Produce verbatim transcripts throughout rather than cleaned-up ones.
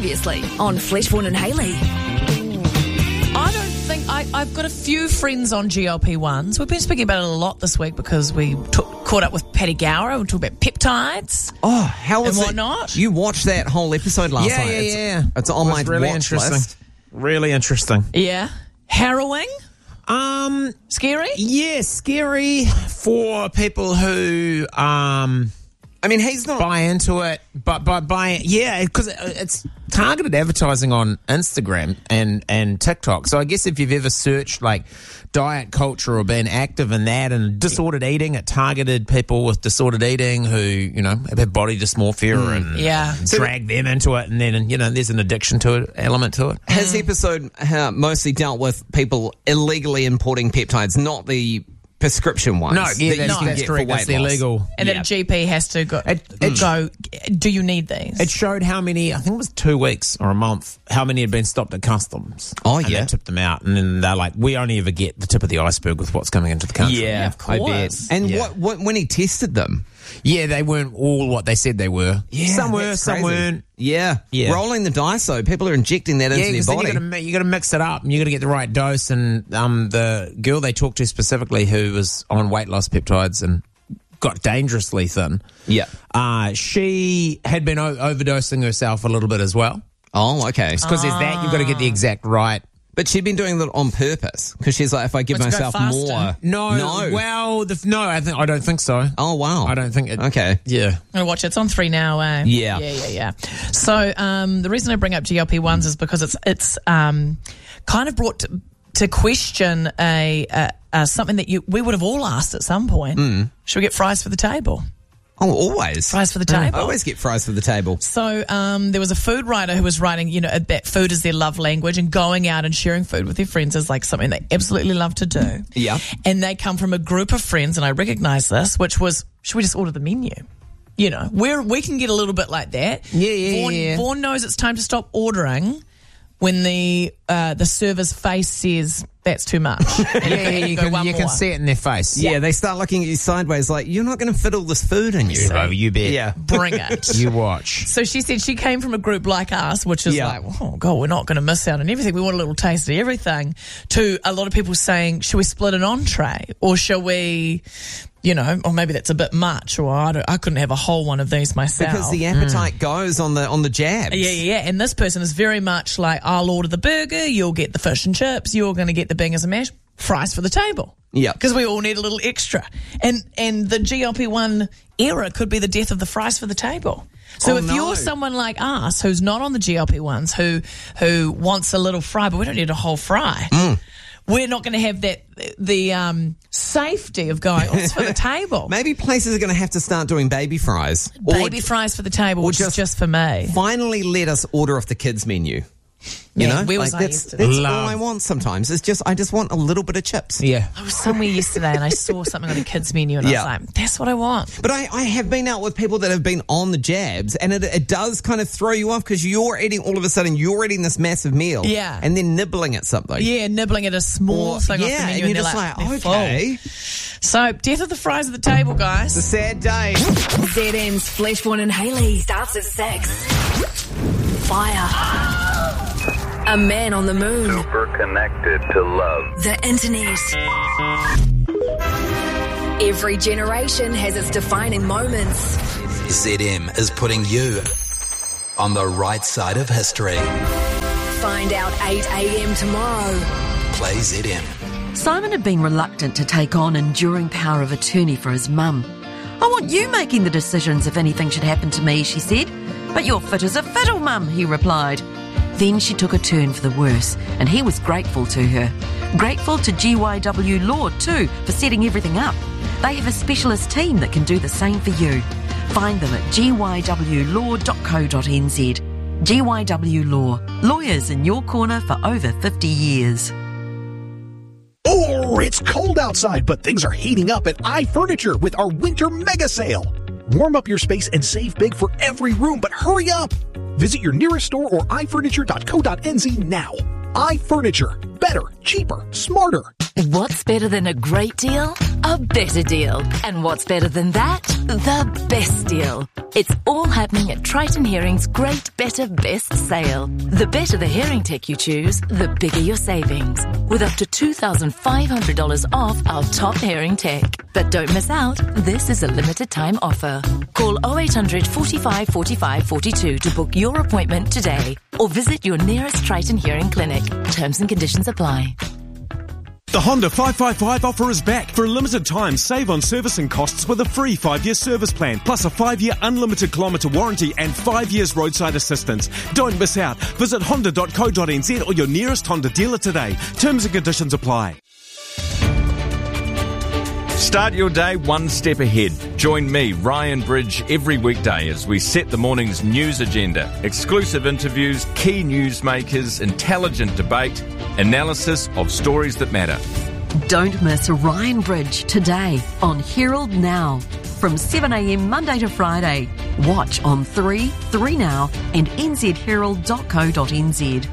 Previously on Fleshborn and Hayley. I don't think I, I've got a few friends on G L P ones. We've been speaking about it a lot this week because we took, caught up with Patty Gower. We talked about peptides. Oh, how was and it? whatnot. You watched that whole episode last Yeah, night. yeah, it's, yeah. It's on It my was really watch interesting. list. Really interesting. Yeah. Harrowing? Um, Scary? yeah, scary for people who um I mean, he's not... buy into it, but by buy yeah, because it's targeted advertising on Instagram and and TikTok. So I guess if you've ever searched like diet culture or been active in that and disordered eating, it targeted people with disordered eating who, you know, have body dysmorphia and Yeah. and drag them into it, and then you know there's an addiction to it element to it. His episode uh, mostly dealt with people illegally importing peptides, not the prescription ones. No, yeah, that that's, you can that's get for correct. weight That's loss. illegal. And Yeah. then a G P has to go, It- it- go, do you need these? It showed how many, I think it was two weeks or a month, how many had been stopped at customs. Oh, and yeah. they tipped them out. And then they're like, we only ever get the tip of the iceberg with what's coming into the country. Yeah, of I bet. course. And Yeah. what, what when he tested them? Yeah, they weren't all what they said they were. some were, that's some crazy. weren't. Yeah. Yeah. Rolling the dice, though. People are injecting that Yeah, into because their then body. you got to you got to mix it up, and you got to get the right dose. And um, the girl they talked to specifically, who was on weight loss peptides and got dangerously thin, Yeah. uh, she had been o- overdosing herself a little bit as well. Oh, okay. Because there's that, you've got to get the exact right. But she'd been doing that on purpose because she's like, if I give Let's go myself faster. more, No, no. well, the, no, I think I don't think so. Oh wow, I don't think it. Okay. Yeah. I'm going to watch it. It's on three now, eh? Yeah. Yeah, yeah, yeah. So um, the reason I bring up G L P ones is because it's it's um, kind of brought to, to question a, a, a something that you we would have all asked at some point. Mm. Should we get fries for the table? Oh, always Fries for the I table. always get fries for the table. So um, there was a food writer who was writing, you know, that food is their love language, and going out and sharing food with their friends is like something they absolutely love to do. Yeah. And they come from a group of friends, and I recognise this, which was, should we just order the menu? You know, where we can get a little bit like that. Yeah, yeah, Vaughan, yeah. Vaughan knows it's time to stop ordering when the uh, the server's face says that's too much. And Yeah, yeah, you go, can, "One you can more." see it in their face. Yeah, they start looking at you sideways like, you're not going to fit all this food in you. Oh, you bet. Yeah. Bring it. You watch. So she said she came from a group like us, which is Yeah. like, oh, God, we're not going to miss out on everything. We want a little taste of everything. To a lot of people saying, should we split an entree? Or shall we, you know, or maybe that's a bit much, or I, don't, I couldn't have a whole one of these myself. Because the appetite goes on the on the jabs. Yeah, yeah, yeah. And this person is very much like, I'll order the burger, you'll get the fish and chips, you're going to get the bangers and mash, fries for the table. Yeah. Because we all need a little extra. And and the G L P one era could be the death of the fries for the table. So Oh, if no. you're someone like us who's not on the G L P ones, who who wants a little fry, but we don't need a whole fry, Mm. we're not going to have that the um, safety of going, oh, it's for the table. Maybe places are going to have to start doing baby fries. Baby or fries for the table, which just- is just for me. finally let us order off the kids' menu. You Yeah, know, where was I that's, yesterday? that's Love. all I want sometimes. It's just, I just want a little bit of chips. Yeah. I was somewhere yesterday and I saw something on the kids' menu and Yeah. I was like, that's what I want. But I, I have been out with people that have been on the jabs, and it, it does kind of throw you off because you're eating, all of a sudden, you're eating this massive meal. Yeah. And then nibbling at something. Yeah, nibbling at a small Or- thing yeah, off the menu and you're they're just like, they're full. okay. So, death of the fries at the table, It's a guys. sad day. Z M's Fleshborn and Hayley starts at six. Fire. A man on the moon. Super connected to love. The internet. Every generation has its defining moments. Z M is putting you on the right side of history. Find out eight a.m. tomorrow. Play Z M. Simon had been reluctant to take on enduring power of attorney for his mum. I want you making the decisions if anything should happen to me, she said. But you're fit as a fiddle, Mum, he replied. Then she took a turn for the worse, and he was grateful to her. Grateful to G Y W Law, too, for setting everything up. They have a specialist team that can do the same for you. Find them at g y w law dot co dot n z. G Y W Law, lawyers in your corner for over fifty years. Oh, it's cold outside, but things are heating up at iFurniture with our winter mega sale. Warm up your space and save big for every room, but hurry up! Visit your nearest store or i furniture dot co dot n z now. iFurniture. Better, cheaper, smarter. What's better than a great deal? a better deal. And what's better than that? The best deal. It's all happening at Triton Hearing's Great Better Best sale. The better the hearing tech you choose, the bigger your savings. With up to two thousand five hundred dollars off our top hearing tech. But don't miss out, this is a limited time offer. Call oh eight hundred, forty-five, forty-five, forty-two to book your appointment today. Or visit your nearest Triton Hearing clinic. Terms and conditions apply. The Honda five five five offer is back. For a limited time, save on servicing costs with a free five-year service plan, plus a five-year unlimited kilometre warranty and five years roadside assistance. Don't miss out. Visit honda dot co dot n z or your nearest Honda dealer today. Terms and conditions apply. Start your day one step ahead. Join me, Ryan Bridge, every weekday as we set the morning's news agenda. Exclusive interviews, key newsmakers, intelligent debate, analysis of stories that matter. Don't miss Ryan Bridge today on Herald Now from seven a m Monday to Friday. Watch on three, three Now and n z herald dot co dot n z.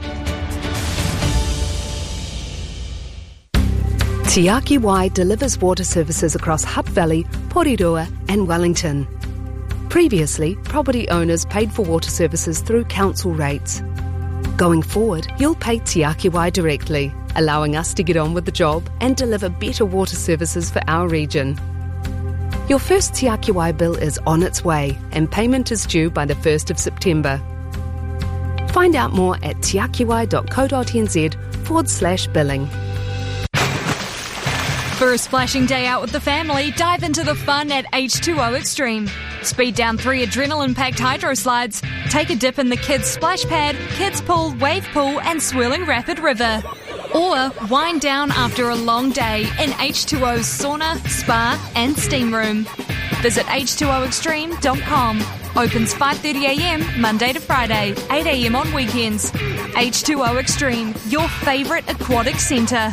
Te Aki Wai delivers water services across Hutt Valley, Porirua and Wellington. Previously, property owners paid for water services through council rates. Going forward, you'll pay Te Aki Wai directly, allowing us to get on with the job and deliver better water services for our region. Your first Te Aki Wai bill is on its way and payment is due by the first of September. Find out more at teakiwai dot co dot n z forward slash billing. For a splashing day out with the family, dive into the fun at H two O Extreme. Speed down three adrenaline-packed hydro slides, take a dip in the kids' splash pad, kids' pool, wave pool and swirling rapid river. Or wind down after a long day in H two O's sauna, spa and steam room. Visit h two o extreme dot com. Opens five thirty a m Monday to Friday, eight a m on weekends. H two O Extreme, your favourite aquatic centre.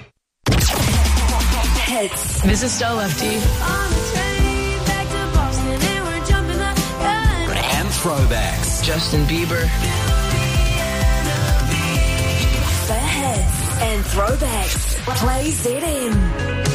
Hits. This is Stowe Lefty. And throwbacks. Justin Bieber. For hits and throwbacks, play Z M.